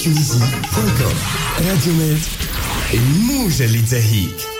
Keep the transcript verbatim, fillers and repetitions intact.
تونسي دوت كوم. راديو ميد، الموجة اللي تهيك.